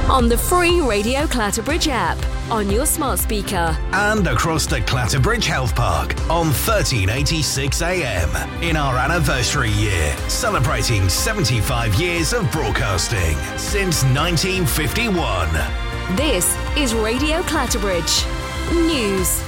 on the free Radio Clatterbridge app, on your smart speaker, and across the Clatterbridge Health Park on 1386 AM in our anniversary year, celebrating 75 years of broadcasting since 1951. This is Radio Clatterbridge News.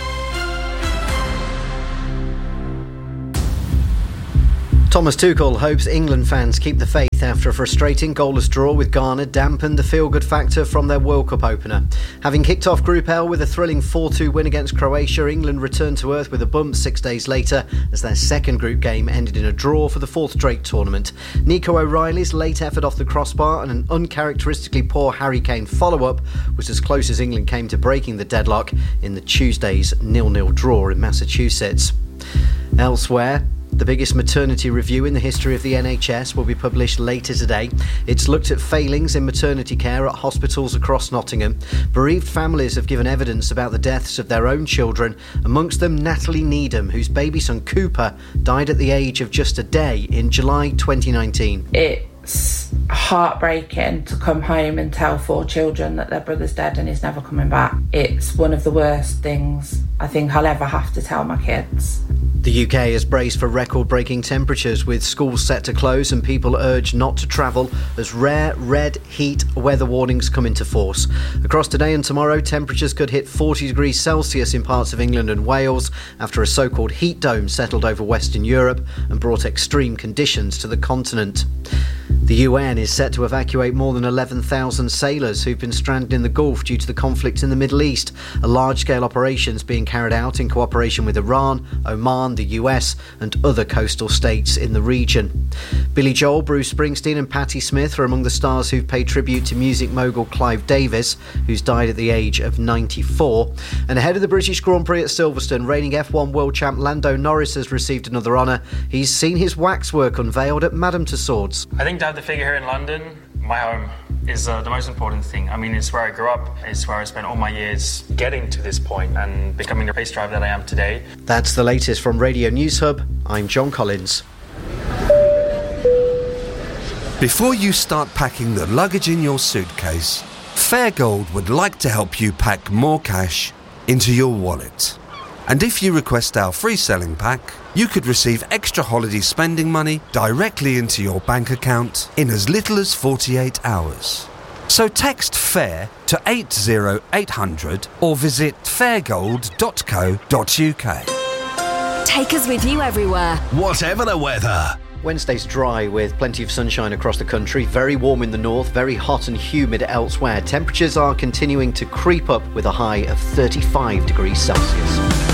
Thomas Tuchel hopes England fans keep the faith after a frustrating goalless draw with Ghana dampened the feel-good factor from their World Cup opener. Having kicked off Group L with a thrilling 4-2 win against Croatia, England returned to earth with a bump 6 days later as their second group game ended in a draw for the fourth straight tournament. Nico O'Reilly's late effort off the crossbar and an uncharacteristically poor Harry Kane follow-up was as close as England came to breaking the deadlock in the Tuesday's 0-0 draw in Massachusetts. Elsewhere, the biggest maternity review in the history of the NHS will be published later today. It's looked at failings in maternity care at hospitals across Nottingham. Bereaved families have given evidence about the deaths of their own children, amongst them Natalie Needham, whose baby son Cooper died at the age of just a day in July 2019. It's heartbreaking to come home and tell 4 children that their brother's dead and he's never coming back. It's one of the worst things I think I'll ever have to tell my kids. The UK has braced for record-breaking temperatures, with schools set to close and people urged not to travel as rare red heat weather warnings come into force. Across today and tomorrow, temperatures could hit 40 degrees Celsius in parts of England and Wales after a so-called heat dome settled over Western Europe and brought extreme conditions to the continent. The UN is set to evacuate more than 11,000 sailors who've been stranded in the Gulf due to the conflict in the Middle East. A large-scale operation is being carried out in cooperation with Iran, Oman, the US and other coastal states in the region. Billy Joel, Bruce Springsteen and Patti Smith are among the stars who've paid tribute to music mogul Clive Davis, who's died at the age of 94. And ahead of the British Grand Prix at Silverstone, reigning F1 world champ Lando Norris has received another honour. He's seen his waxwork unveiled at Madame Tussauds. I think to have the figure here in London, my home, is the most important thing. I mean, it's where I grew up, it's where I spent all my years getting to this point and becoming the race driver that I am today. That's the latest from Radio News Hub. I'm John Collins. Before you start packing the luggage in your suitcase, Fairgold would like to help you pack more cash into your wallet. And if you request our free selling pack, you could receive extra holiday spending money directly into your bank account in as little as 48 hours. So text FAIR to 80800 or visit fairgold.co.uk. Take us with you everywhere, whatever the weather. Wednesday's dry with plenty of sunshine across the country, very warm in the north, very hot and humid elsewhere. Temperatures are continuing to creep up with a high of 35 degrees Celsius.